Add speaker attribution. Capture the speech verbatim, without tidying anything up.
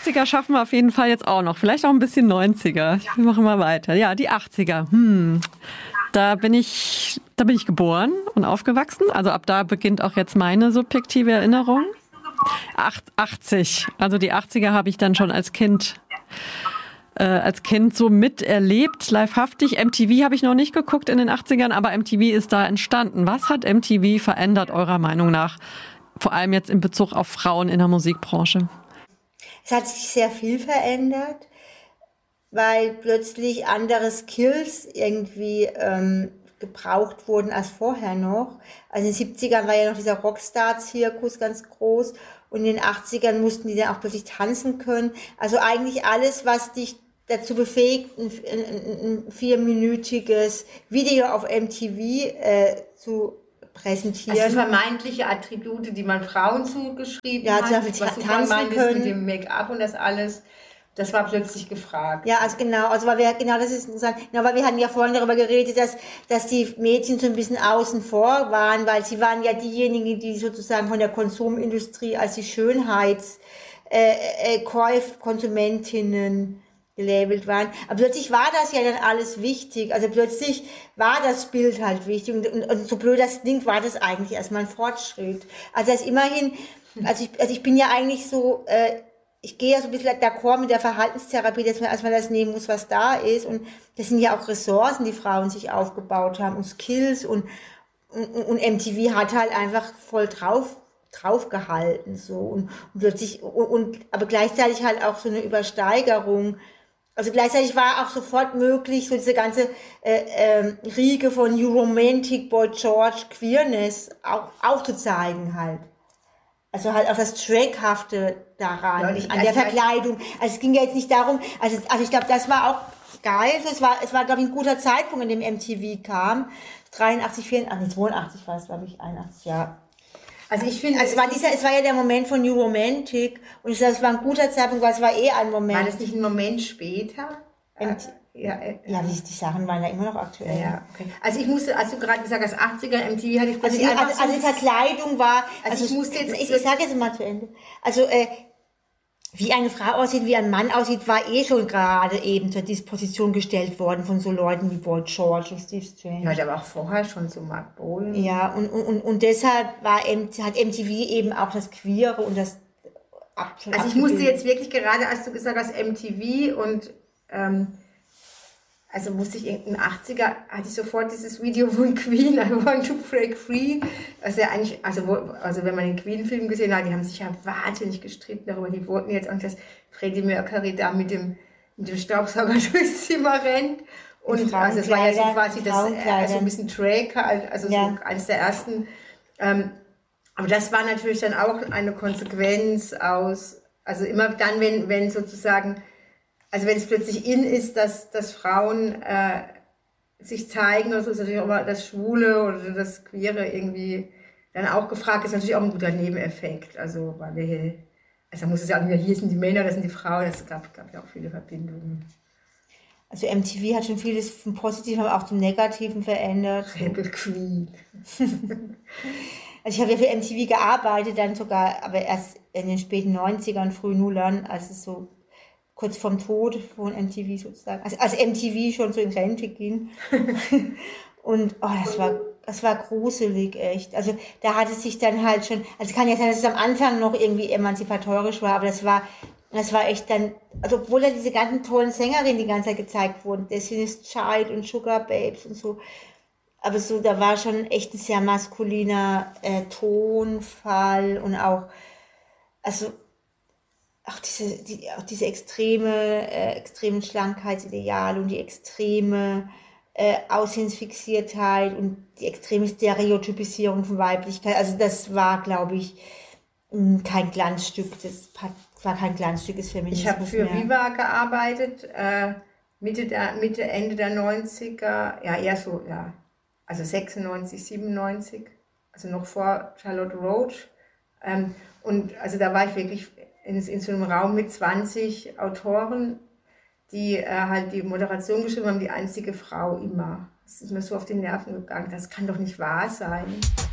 Speaker 1: achtziger schaffen wir auf jeden Fall jetzt auch noch. Vielleicht auch ein bisschen neunziger. Wir machen mal weiter. Ja, die achtziger. Hm. Da bin ich, da bin ich geboren und aufgewachsen. Also ab da beginnt auch jetzt meine subjektive Erinnerung. Acht, achtzig. Also die achtziger habe ich dann schon als Kind äh, als Kind so miterlebt, livehaftig. M T V habe ich noch nicht geguckt in den achtzigern, aber M T V ist da entstanden. Was hat M T V verändert, eurer Meinung nach? Vor allem jetzt in Bezug auf Frauen in der Musikbranche.
Speaker 2: Es hat sich sehr viel verändert, weil plötzlich andere Skills irgendwie ähm, gebraucht wurden als vorher noch. Also in den siebzigern war ja noch dieser Rockstar-Zirkus ganz groß und in den achtzigern mussten die dann auch plötzlich tanzen können. Also eigentlich alles, was dich dazu befähigt, ein, ein, ein vierminütiges Video auf M T V äh, zu präsentieren.
Speaker 3: Also vermeintliche Attribute, die man Frauen zugeschrieben
Speaker 2: ja,
Speaker 3: hat,
Speaker 2: was
Speaker 3: was du
Speaker 2: tanzen
Speaker 3: meintest
Speaker 2: können.
Speaker 3: Mit dem Make-up und das alles, das war plötzlich gefragt.
Speaker 2: Ja, also genau, also weil wir, genau, das ist interessant, genau, weil wir hatten ja vorhin darüber geredet, dass, dass die Mädchen so ein bisschen außen vor waren, weil sie waren ja diejenigen, die sozusagen von der Konsumindustrie als die Schönheits, äh, äh, Käuf, Konsumentinnen gelabelt waren. Aber plötzlich war das ja dann alles wichtig. Also plötzlich war das Bild halt wichtig. Und, und, und so blöd das klingt, war das eigentlich erstmal ein Fortschritt. Also das immerhin, also ich, also ich bin ja eigentlich so, äh, ich gehe ja so ein bisschen d'accord mit der Verhaltenstherapie, dass man erstmal das nehmen muss, was da ist. Und das sind ja auch Ressourcen, die Frauen sich aufgebaut haben und Skills. Und, und, und M T V hat halt einfach voll drauf draufgehalten. So. Und, und plötzlich, und, und, aber gleichzeitig halt auch so eine Übersteigerung. Also gleichzeitig war auch sofort möglich, so diese ganze äh, äh, Riege von New Romantic, Boy George, Queerness auch, auch zu zeigen halt. Also halt auch das Trackhafte daran, ja, ich, an der Verkleidung. Also es ging ja jetzt nicht darum, also, also ich glaube, das war auch geil. Es war, es war, glaube ich, ein guter Zeitpunkt, in dem M T V kam. dreiundachtzig, vierundachtzig, zweiundachtzig war es, glaube ich, einundachtzig, ja. Also ich finde, also es war dieser, es war ja der Moment von New Romantic und ich sage, es war ein guter Zeitpunkt, weil es war eh ein Moment.
Speaker 3: War das nicht ein Moment später?
Speaker 2: M T V, ja, äh, ja die, die Sachen waren ja immer noch aktuell.
Speaker 3: Ja, okay. Also ich musste, als du gerade gesagt hast, achtziger M T V hatte ich
Speaker 2: also die, also, so also die Verkleidung war, also, also ich musste jetzt, ich, ich sage jetzt mal zu Ende. Also äh, wie eine Frau aussieht, wie ein Mann aussieht, war eh schon gerade eben zur Disposition gestellt worden von so Leuten wie Boy George und Steve Strange.
Speaker 3: Ja, der war auch vorher schon so Mark Bolan.
Speaker 2: Ja, und, und, und deshalb war, hat M T V eben auch das Queere und das
Speaker 3: ab, Also ich musste jetzt wirklich gerade, als du gesagt hast, M T V und ähm, also musste ich in den achtziger, hatte ich sofort dieses Video von Queen, I Want to Break Free. Also ja eigentlich, also, wo, also wenn man den Queen-Film gesehen hat, die haben sich ja wahnsinnig gestritten darüber. Die wollten jetzt auch, dass Freddie Mercury da mit dem, mit dem Staubsauger durchs Zimmer rennt. Und also es war ja so quasi das, also ein bisschen Track, also ja. So eines der ersten. Ähm, aber das war natürlich dann auch eine Konsequenz aus, also immer dann, wenn, wenn sozusagen, also wenn es plötzlich in ist, dass, dass Frauen äh, sich zeigen, also ist natürlich auch immer das Schwule oder das Queere irgendwie dann auch gefragt, ist natürlich auch ein guter Nebeneffekt. Also, weil wir, also muss es ja auch nicht mehr, hier sind die Männer, das sind die Frauen, das gab, gab ja auch viele Verbindungen.
Speaker 2: Also M T V hat schon vieles vom Positiven, aber auch zum Negativen verändert.
Speaker 3: Rebel Queen.
Speaker 2: Also ich habe ja für M T V gearbeitet, dann sogar, aber erst in den späten neunzigern, frühen Nullern, als es so kurz vorm Tod von M T V sozusagen, also als M T V schon so in Rente ging. Und oh, das war, das war gruselig, echt. Also da hat es sich dann halt schon, also es kann ja sein, dass es am Anfang noch irgendwie emanzipatorisch war, aber das war, das war echt dann, also obwohl da diese ganzen tollen Sängerinnen die ganze Zeit gezeigt wurden, Destiny's Child und Sugar Babes und so, aber so, da war schon echt ein sehr maskuliner äh, Tonfall und auch, also auch diese, die, auch diese extreme, äh, extremen Schlankheitsideale und die extreme äh, Aussehensfixiertheit und die extreme Stereotypisierung von Weiblichkeit. Also das war, glaube ich, kein Glanzstück. Das war kein Glanzstück des Feminismus.
Speaker 3: Ich habe für mehr. Viva gearbeitet, äh, Mitte, der, Mitte, Ende der neunziger, ja eher so, ja, also sechsundneunzig, siebenundneunzig, also noch vor Charlotte Roach. Ähm, und also da war ich wirklich in, in so einem Raum mit zwanzig Autoren, die äh, halt die Moderation geschrieben haben, die einzige Frau immer. Das ist mir so auf die Nerven gegangen, das kann doch nicht wahr sein.